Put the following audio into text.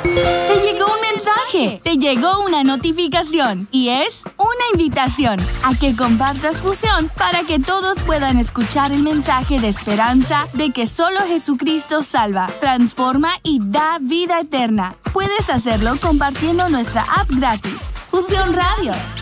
¡Te llegó un mensaje! ¡Te llegó una notificación! Y es una invitación a que compartas Fusión para que todos puedan escuchar el mensaje de esperanza de que solo Jesucristo salva, transforma y da vida eterna. Puedes hacerlo compartiendo nuestra app gratis, Fusión Radio.